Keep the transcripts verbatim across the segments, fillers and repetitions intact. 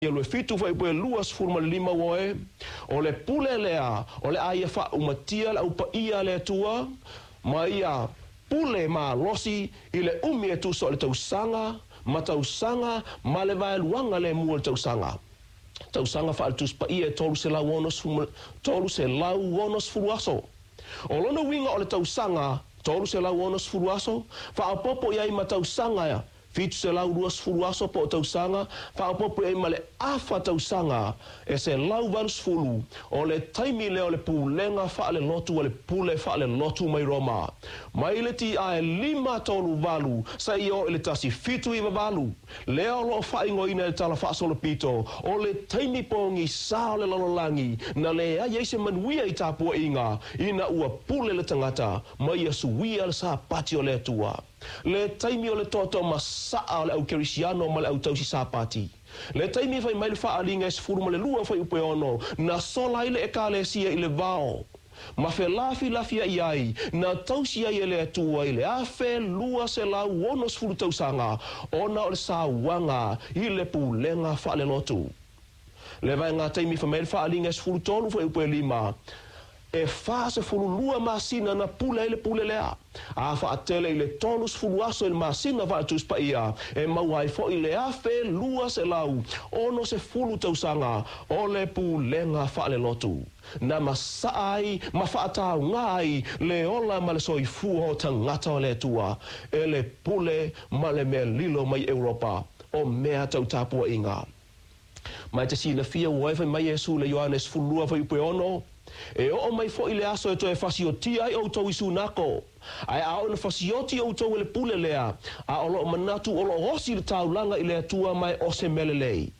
Ele fitu vai poe luas furma lima woe, o le pule lea, o le aia fa umatia la upa ia le tua, ma ia pule ma losi i le umi e tu so le tausanga, ma tausanga, ma le vai luanga le mua le tausanga. Tausanga fa altus pa ia e tolu se lau wonos furma, tolu se lau wonos furuaso. O lona winga o le tausanga, tolu se lau wonos furuaso, fa apopo ia i ma tausanga ya, fitu se lau ruas furuaso po tausanga, fa apopo ia i ma le afa tausanga, e se lau varus fulu, o le taimi leo le pulenga fa le lotu, o le pule fa le lotu mai Roma. Mai le ti a e lima tolu valu, sa i o le tasi fitu i valu. Leo lo fa ingo ina le tala fa solo pito, o le taimi pongi sa le lololangi, na le a yeise manuia i tapua inga, ina ua pule le tangata, mai a suia le sa pati o le tua. Le taimi o le toto masaa o le au kerisiano ma le au tausi sa pati. Le taimi fai mai le faa alinga e sifuru ma le lua fai upe ono, na sola ile e ka le sia ile vao. Ma fe lafi lafi ai ai, na tausi ai ele atua ile a fe lua se la wono sifuru tausanga, ona o le sa wanga ile pulenga faa le lotu. Le vai ngā taimi fai mai le faa alinga e sifuru tolu fai upe lima, e fa se fulu lua masina na pula ile pule lea. A fa atele ile tonus fulu aso ile masina va tus pa ia. E mawai fo ile afe lua se lau. Ono se fulu tausanga. Ole pulenga fa le lotu. Na masaai, ma fa atau ngai, le ola ma le soi fuho tangata o le tua. Ele pule ma le mea lilo mai Europa. O mea tau tapua inga. Mai te sina fia uefe mai Yesu le Ioannes fulua vai upe ono. E o mai fo ile aso e to e fasioti ai o to isu nako. Ai a o na fasioti o to le pule lea. A o lo manatu o lo hosi le taulanga ile atua mai o se melelei.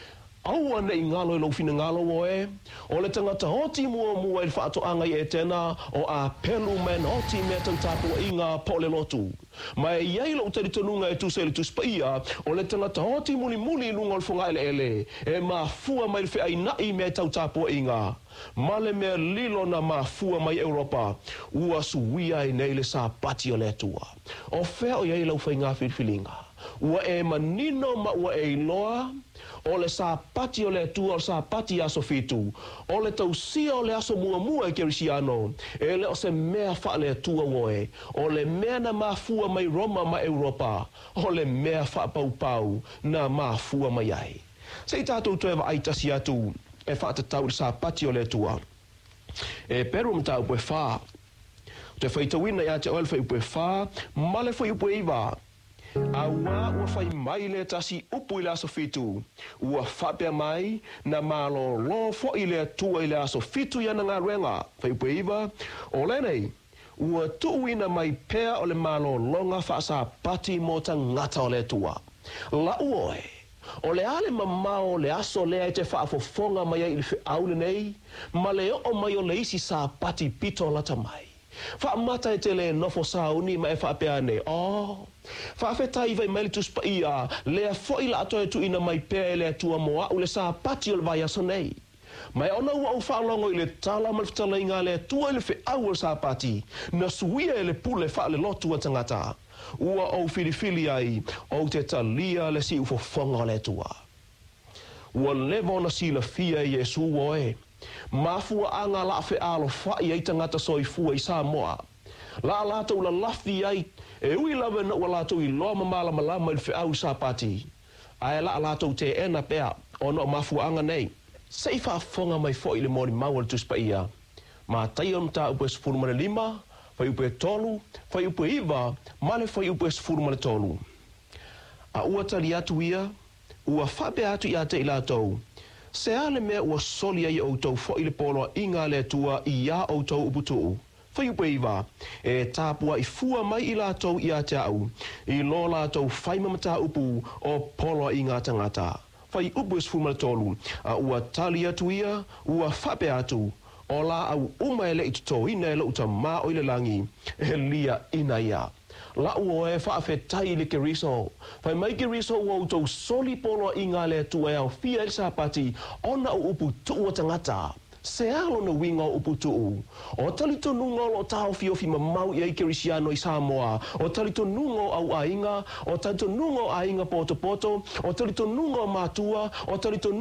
Au ane i ngalo i lo fina ngalo o e. O le tangata hoti mua mua i whaato anga i e tena. O a pelu men hoti mea tautapu i ngā po le lotu. Mai iei lo tari tonunga e tu se le tu spaia. O le tangata hoti muli muli lunga o le funga ele ele. E ma fua mai le whea i nai mea tautapu i ngā. Male mea lilo na ma fua mai Europa. Ua suwia i nei le sa pati o le atua. O whea o iei lau whai ngā whirwhilinga. Ua e manino ma ua e iloa. O le sa pati o le atua o sa pati aso fitu. O le tausia o le aso mua mua e kerisiano. E le o se mea wha le atua woe. O le mea na mafua mai Roma ma Europa. O le mea wha pau pau na mafua mai ai. Se i tātou tuewa aitasi atu e wha tatau le sa pati o le atua. E peru mtau pue wha. Te whaitawina ia te oel whai pue wha. Male whai pue iwa. Awa ua fai mai le tasi upu i le aso fitu. Ua whapea mai na malo lo fo i le atua i le aso fitu ia na ngā ruenga. Fai upe iwa. O le nei, ua tuuina mai pea o le malo longa whaasa pati mo ta ngata o le atua. La uoe, o le ale mamao le aso lea i te whaafofonga mai i le whiaule nei, ma le o mai o le isi sa pati pito lata mai. Fa mata e te le nofo sauni ma e fa pea ne. Oh. Fa fetai vai mai tus pa ia. Le fo ila ato e tu ina mai pea le tua moa u le sa pati o le vai aso nei. Mai ona ua au fa longo i le tala malftala inga le tua le fe au sa pati. Na suia e le pule fa le lotu a tangata. Ua au filifili ai. O te talia le si ufo fonga le tua. Ua levo na si la fia i Yesu woe. Mafua anga la fe alo fai ai tangata soi fua i Samoa. La lato la lafi ai e ui lawe na ua lato i loa mamala malama i fe au sa pati. Ai la lato te ena pea o no mafua anga nei. Sei fa fonga mai fo i le mori maua tu spa ia. Ma tai on ta upe sfuru mane lima, fai upe tolu, fai upe iwa, male fai upe sfuru mane tolu. A ua tali atu ia, ua fape atu ia te ilatou. Se ale mea ua soli ai o tau fo i le polo inga le tua i a o tau uputuu. Fai upe iwa, e tāpua i fua mai i la tau i a te au, i lo la tau fai mamata upu o polo inga tangata. Fai upu es fuma tolu, a ua tali atu ia, ua fape atu, o la au umaele i tuto ina e la uta maa o i le langi, e lia ina ia. La ua e whaafetai le keriso. Fai mai keriso ua utou soli polo inga le tua e au fia el sa pati ona o upu tuu tangata. Se alo na winga o upu tuu. O talito nunga lo tau fio fi mamau i ai kerisiano i Samoa. O talito nunga au ainga. O talito nunga au ainga poto poto. O talito nunga o matua. O talito